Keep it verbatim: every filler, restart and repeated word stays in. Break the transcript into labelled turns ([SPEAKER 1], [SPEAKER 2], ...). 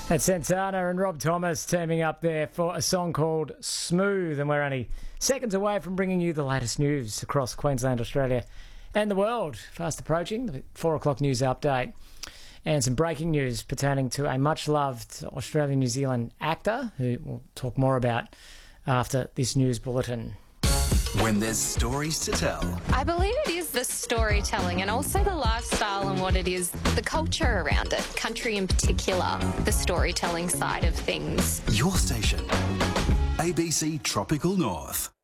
[SPEAKER 1] That's Santana and Rob Thomas teaming up there for a song called Smooth, and we're only seconds away from bringing you the latest news across Queensland, Australia and the world. Fast approaching, the four o'clock news update and some breaking news pertaining to a much-loved Australian-New Zealand actor who we'll talk more about after this news bulletin.
[SPEAKER 2] When there's stories to tell.
[SPEAKER 3] I believe it is the storytelling and also the lifestyle and what it is, the culture around it, country in particular, the storytelling side of things.
[SPEAKER 2] Your station, A B C Tropical North.